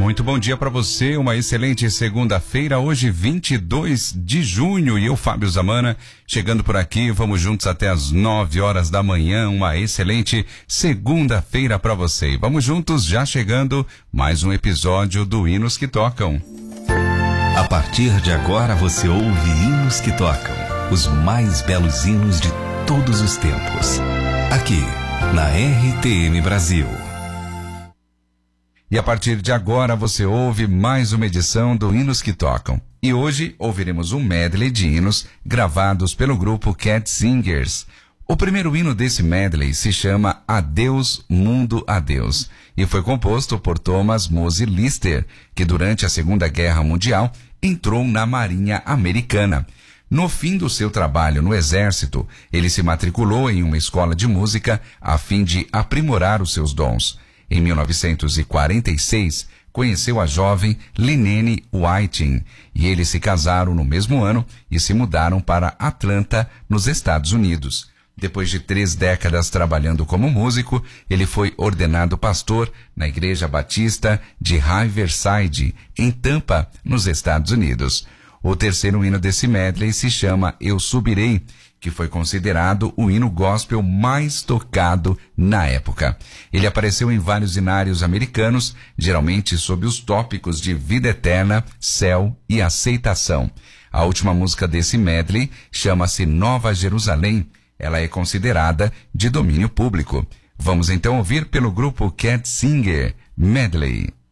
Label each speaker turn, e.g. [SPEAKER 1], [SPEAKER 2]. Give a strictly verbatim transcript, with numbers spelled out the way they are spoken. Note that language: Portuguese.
[SPEAKER 1] Muito bom dia para você, uma excelente segunda-feira, hoje vinte e dois de junho, e eu, Fábio Zamana, chegando por aqui, vamos juntos até as nove horas da manhã, uma excelente segunda-feira para você. E vamos juntos, já chegando, mais um episódio do Hinos que Tocam.
[SPEAKER 2] A partir de agora você ouve Hinos que Tocam, os mais belos hinos de todos os tempos, aqui na R T M Brasil.
[SPEAKER 1] E a partir de agora você ouve mais uma edição do Hinos que Tocam. E hoje ouviremos um medley de hinos gravados pelo grupo Cat Singers. O primeiro hino desse medley se chama Adeus, Mundo Adeus, e foi composto por Thomas Mose Lister, que durante a Segunda Guerra Mundial entrou na Marinha Americana. No fim do seu trabalho no Exército, ele se matriculou em uma escola de música a fim de aprimorar os seus dons. Em mil novecentos e quarenta e seis, conheceu a jovem Lynene Whiting e eles se casaram no mesmo ano e se mudaram para Atlanta, nos Estados Unidos. Depois de três décadas trabalhando como músico, ele foi ordenado pastor na Igreja Batista de Riverside, em Tampa, nos Estados Unidos. O terceiro hino desse medley se chama Eu Subirei, que foi considerado o hino gospel mais tocado na época. Ele apareceu em vários hinários americanos, geralmente sob os tópicos de vida eterna, céu e aceitação. A última música desse medley chama-se Nova Jerusalém. Ela é considerada de domínio público. Vamos então ouvir pelo grupo Cat Singer, Medley.